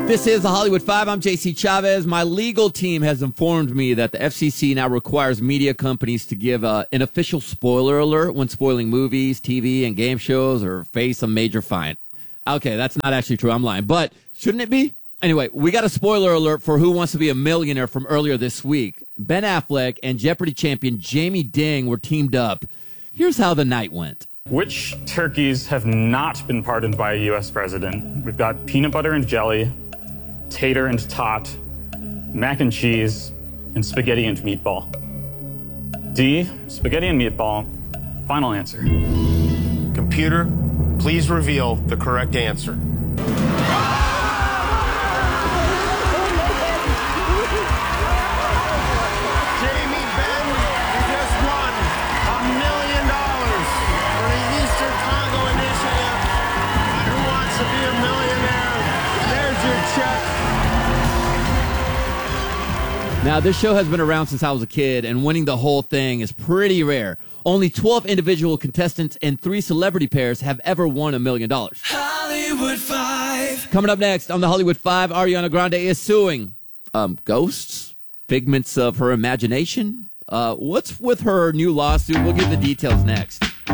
This is the Hollywood Five. I'm JC Chavez. My legal team has informed me that the FCC now requires media companies to give an official spoiler alert when spoiling movies, TV, and game shows or face a major fine. Okay, that's not actually true. I'm lying. But shouldn't it be? Anyway, we got a spoiler alert for Who Wants to Be a Millionaire from earlier this week. Ben Affleck and Jeopardy champion Jamie Ding were teamed up. Here's how the night went. Which turkeys have not been pardoned by a U.S. president? We've got peanut butter and jelly, tater and tot, mac and cheese, and spaghetti and meatball. D, spaghetti and meatball. Final answer. Computer, please reveal the correct answer. Jamie, Ben, you just won $1 million for the Easter Congo Initiative. And Who Wants to Be a Millionaire? There's your check. Now, this show has been around since I was a kid, and winning the whole thing is pretty rare. Only 12 individual contestants and 3 celebrity pairs have ever won $1 million. Hollywood Five. Coming up next on the Hollywood Five, Ariana Grande is suing ghosts, figments of her imagination. What's with her new lawsuit? We'll get the details next.